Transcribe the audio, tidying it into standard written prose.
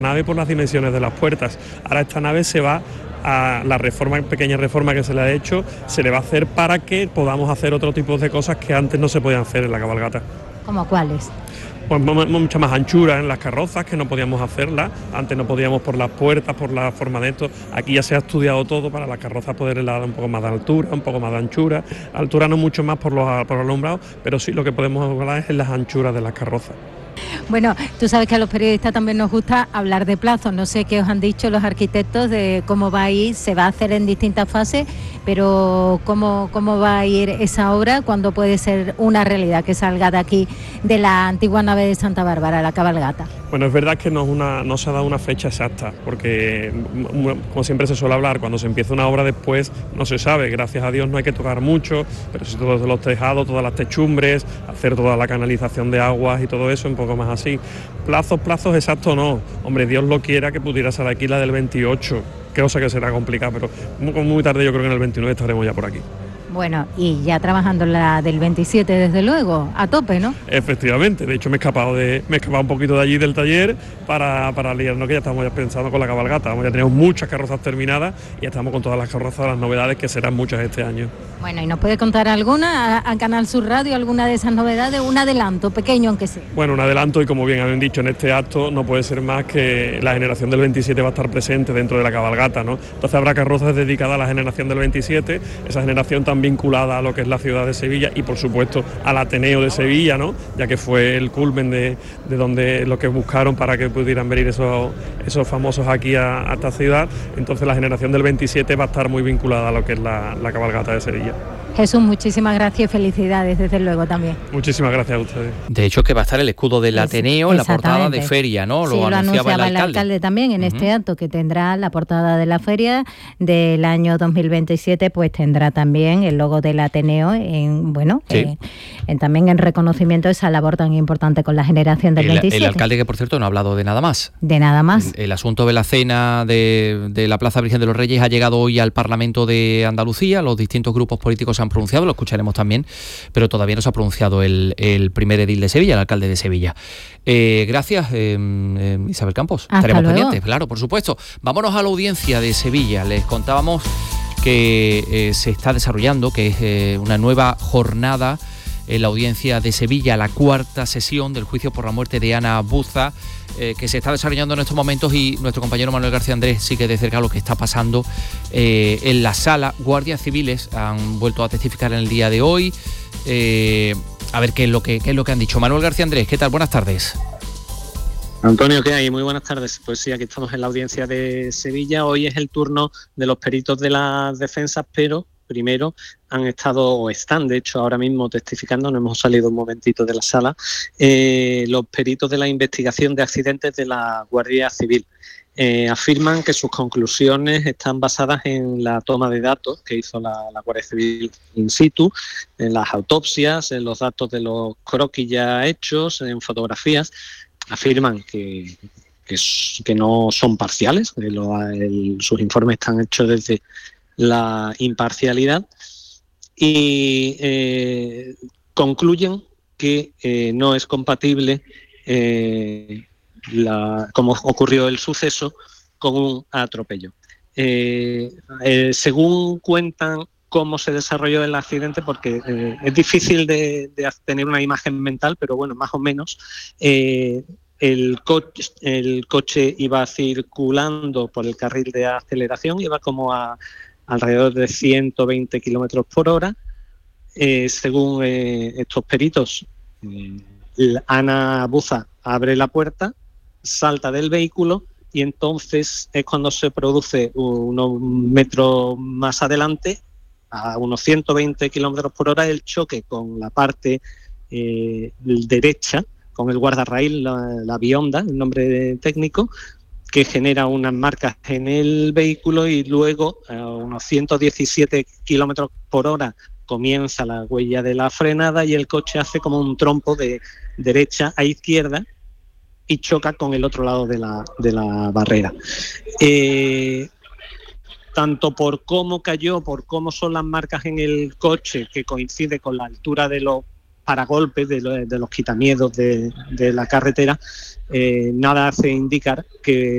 nave por las dimensiones de las puertas. Ahora esta nave se va a la pequeña reforma que se le ha hecho, se le va a hacer para que podamos hacer otro tipo de cosas que antes no se podían hacer en la cabalgata. ¿Cómo cuáles? Pues mucha más anchura en las carrozas, que no podíamos hacerlas, antes no podíamos por las puertas, por la forma de esto. Aquí ya se ha estudiado todo para las carrozas poder dar un poco más de altura, un poco más de anchura. Altura no mucho más por los alumbrados, pero sí lo que podemos hablar es en las anchuras de las carrozas. Bueno, tú sabes que a los periodistas también nos gusta hablar de plazos. No sé qué os han dicho los arquitectos de cómo va a ir, se va a hacer en distintas fases, pero cómo va a ir esa obra, cuándo puede ser una realidad que salga de aquí, de la antigua nave de Santa Bárbara, la cabalgata. Bueno, es verdad que no se ha dado una fecha exacta, porque como siempre se suele hablar, cuando se empieza una obra después no se sabe, gracias a Dios no hay que tocar mucho, pero sí todos los tejados, todas las techumbres, hacer toda la canalización de aguas y todo eso, un poco más así. Plazos exactos no, hombre, Dios lo quiera que pudiera ser aquí la del 28, cosa que será complicada, pero muy tarde yo creo que en el 29 estaremos ya por aquí. Bueno, y ya trabajando en la del 27, desde luego, a tope, ¿no? Efectivamente, de hecho me he escapado un poquito de allí del taller para liarnos, que ya estamos ya pensando con la cabalgata. Ya tenemos muchas carrozas terminadas y ya estamos con todas las carrozas, las novedades, que serán muchas este año. Bueno, ¿y nos puede contar alguna a Canal Sur Radio, alguna de esas novedades, un adelanto, pequeño aunque sea? Bueno, un adelanto, y como bien habían dicho en este acto, no puede ser más que la generación del 27 va a estar presente dentro de la cabalgata, ¿no? Entonces habrá carrozas dedicadas a la generación del 27, esa generación también vinculada a lo que es la ciudad de Sevilla y por supuesto al Ateneo de Sevilla, ¿no? Ya que fue el culmen de donde lo que buscaron para que pudieran venir esos famosos aquí a esta ciudad. Entonces la generación del 27 va a estar muy vinculada a lo que es la cabalgata de Sevilla. Jesús, muchísimas gracias y felicidades desde luego también. Muchísimas gracias a ustedes. De hecho, que va a estar el escudo del Ateneo en la portada de feria, ¿no? Sí, lo anunciaba el alcalde también en este acto, que tendrá la portada de la feria del año 2027, pues tendrá también el logo del Ateneo también en reconocimiento a esa labor tan importante con la generación del 27. El alcalde, que por cierto no ha hablado de nada más. De nada más. El asunto de la cena de la Plaza Virgen de los Reyes ha llegado hoy al Parlamento de Andalucía. Los distintos grupos políticos se han pronunciado, lo escucharemos también, pero todavía no se ha pronunciado el primer edil de Sevilla, el alcalde de Sevilla. Gracias, Isabel Campos. Hasta Estaremos luego. pendientes, claro, por supuesto. Vámonos a la audiencia de Sevilla. Les contábamos que se está desarrollando, que es una nueva jornada en la audiencia de Sevilla, la cuarta sesión del juicio por la muerte de Ana Buza, que se está desarrollando en estos momentos, y nuestro compañero Manuel García Andrés sigue de cerca lo que está pasando en la sala. Guardias civiles han vuelto a testificar en el día de hoy. A ver qué es lo que han dicho. Manuel García Andrés, ¿qué tal? Buenas tardes. Antonio, ¿qué hay? Muy buenas tardes. Pues sí, aquí estamos en la audiencia de Sevilla. Hoy es el turno de los peritos de las defensas, pero primero están de hecho ahora mismo testificando, no hemos salido un momentito de la sala, los peritos de la investigación de accidentes de la Guardia Civil. Afirman que sus conclusiones están basadas en la toma de datos que hizo la Guardia Civil in situ, en las autopsias, en los datos de los croquis ya hechos, en fotografías. Afirman que no son parciales, sus informes están hechos desde la imparcialidad, y concluyen que no es compatible como ocurrió el suceso con un atropello. Según cuentan cómo se desarrolló el accidente, porque es difícil de tener una imagen mental, pero bueno, más o menos, el coche iba circulando por el carril de aceleración, iba como a alrededor de 120 kilómetros por hora. Según estos peritos, Ana Buza abre la puerta, salta del vehículo, y entonces es cuando se produce unos metros más adelante, a unos 120 kilómetros por hora, el choque con la parte derecha, con el guardarraíl, la bionda, el nombre técnico, que genera unas marcas en el vehículo, y luego a unos 117 kilómetros por hora comienza la huella de la frenada y el coche hace como un trompo de derecha a izquierda y choca con el otro lado de la barrera. Tanto por cómo cayó, por cómo son las marcas en el coche, que coincide con la altura de los paragolpes, de los quitamiedos de la carretera, nada hace indicar que